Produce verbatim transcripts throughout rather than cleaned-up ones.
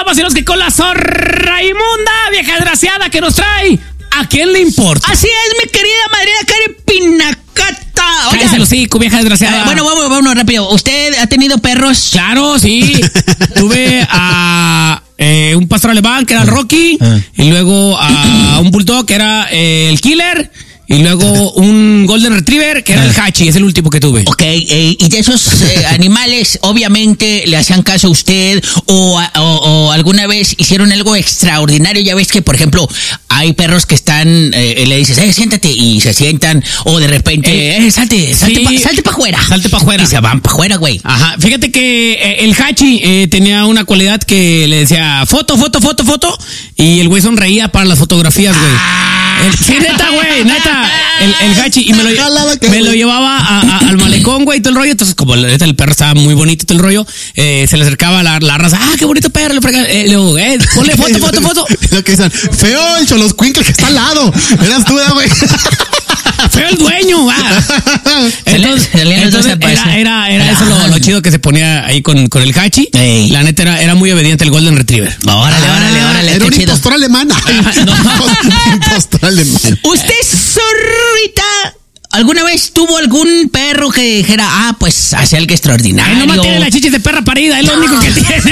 más y los que con la zorra inmunda, vieja desgraciada que nos trae. ¿A quién le importa? Así es, mi querida madrina Karen Pinacata. Cállese el hocico, vieja desgraciada. Eh, bueno, vamos, vamos rápido. ¿Usted ha tenido perros? Claro, sí. Tuve a eh, un pastor alemán que era el Rocky. Uh. Y luego a un bulldog que era eh, el Killer. Y luego un Golden Retriever, que era el Hachi, es el último que tuve. Ok, eh, y de esos eh, animales, obviamente, ¿le hacían caso a usted o, o, o alguna vez hicieron algo extraordinario? Ya ves que, por ejemplo, hay perros que están, eh, le dices, eh, siéntate, y se sientan, o de repente, eh, eh salte, salte sí, para salte pa afuera. Salte para afuera. Y se van para afuera, güey. Ajá, fíjate que eh, el Hachi eh, tenía una cualidad que le decía, foto, foto, foto, foto, y el güey sonreía para las fotografías, güey. Ah. El, sí, neta, güey, neta. El, el Hachi, y me lo, me lo llevaba a, a, al malecón, güey, todo el rollo. Entonces, como la neta, el perro estaba muy bonito, todo el rollo, eh, se le acercaba la, la raza. Ah, qué bonito perro. Le frega, eh, luego, eh, ponle foto, foto, foto. Lo que dicen, feo el Choloscuincle que está al lado. Eras tú, güey. Feo el dueño, va. Entonces, entonces era, era, era eso lo, lo chido que se ponía ahí con, con el Hachi. Ey. La neta era, era muy obediente el Golden Retriever. Órale, ah, órale, órale. Era un chido. impostor alemán. No. Un impostor alemán. Usted, zorrita, ¿alguna vez tuvo algún perro que dijera, ah, pues hacía algo extraordinario? Él nomás tiene la chichis de perra parida, es lo único que tiene.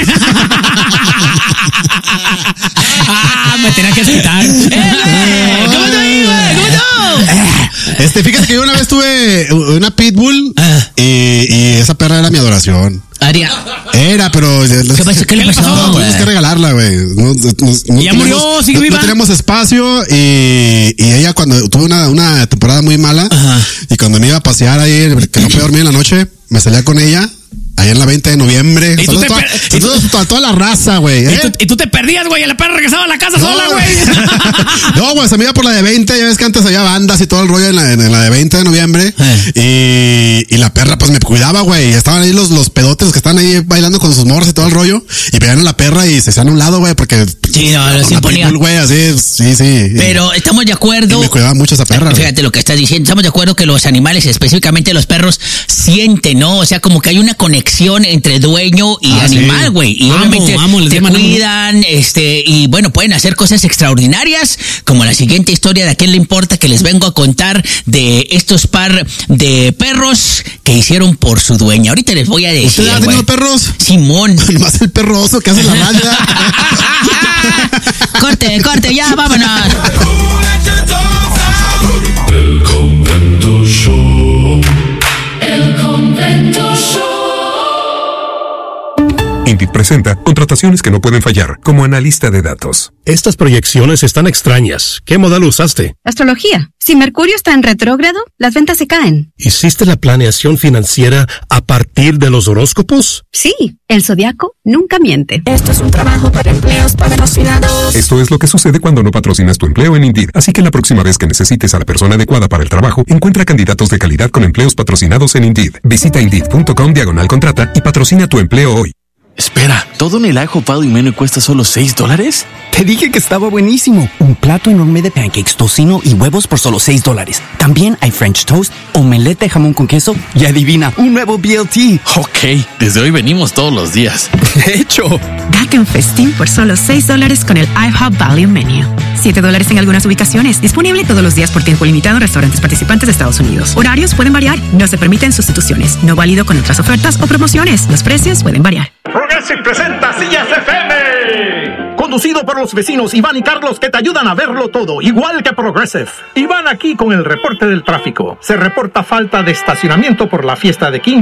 Ah, me tenía que explicar. ¿Cómo te iba? ¿Cómo no? Este, fíjate que yo una vez tuve una pitbull y, y esa perra era mi adoración. Aria. Era, pero... ¿Qué, pasó? ¿Qué le pasó? No, tuvimos que regalarla, güey. No, no, no ya murió, sigue no, viva. No tenemos espacio y, y ella cuando tuvo una, una temporada muy mala, ajá, y cuando me iba a pasear ahí, que no podía dormir en la noche, me salía con ella. Ahí en la veinte de noviembre. ¿Y tú te toda, per- y toda, toda, toda la raza, güey. ¿eh? ¿Y, tú, y tú te perdías, güey. Y la perra regresaba a la casa no, sola, güey. No, güey, se me iba por la de veinte. Ya ves que antes había bandas y todo el rollo en la, en la de veinte de noviembre. Eh. Y, y la perra, pues me cuidaba, güey. Estaban ahí los, los pedotes que están ahí bailando con sus morros y todo el rollo. Y pegaron a la perra y se hacían a un lado, güey, porque. Sí, no, lo se ponía. Güey, así, sí, sí. Pero estamos de acuerdo. Y me cuidaba mucho esa perra. Fíjate güey. Lo que estás diciendo. Estamos de acuerdo que los animales, específicamente los perros, sienten, ¿no? O sea, como que hay una conexión entre dueño y ah, animal, güey. Sí. Y amo, obviamente amo, te cuidan, este, y bueno, pueden hacer cosas extraordinarias, como la siguiente historia de ¿A quién le importa? Que les vengo a contar de estos par de perros que hicieron por su dueña. Ahorita les voy a decir. ¿Usted ha tenido perros? Simón. Más el perroso que hace la raya. Corte, corte, ya, vámonos. El Convento Show. El Convento Show. Indeed presenta contrataciones que no pueden fallar, como analista de datos. Estas proyecciones están extrañas. ¿Qué modelo usaste? Astrología. Si Mercurio está en retrógrado, las ventas se caen. ¿Hiciste la planeación financiera a partir de los horóscopos? Sí, el zodiaco nunca miente. Esto es un trabajo para empleos patrocinados. Esto es lo que sucede cuando no patrocinas tu empleo en Indeed. Así que la próxima vez que necesites a la persona adecuada para el trabajo, encuentra candidatos de calidad con empleos patrocinados en Indeed. Visita Indeed.com diagonal contrata y patrocina tu empleo hoy. Espera, ¿todo en el I Hope Value Menu cuesta solo seis dólares? Te dije que estaba buenísimo. Un plato enorme de pancakes, tocino y huevos por solo seis dólares. También hay French toast, omelette de jamón con queso y adivina, un nuevo B L T. Ok, desde hoy venimos todos los días. De hecho. Date un festín por solo seis dólares con el I Hope Value Menu. siete dólares en algunas ubicaciones. Disponible todos los días por tiempo limitado en restaurantes participantes de Estados Unidos. Horarios pueden variar. No se permiten sustituciones. No válido con otras ofertas o promociones. Los precios pueden variar. Progressive presenta Sillas F M. Conducido por los vecinos Iván y Carlos, que te ayudan a verlo todo, igual que Progressive. Iván aquí con el reporte del tráfico. Se reporta falta de estacionamiento por la fiesta de King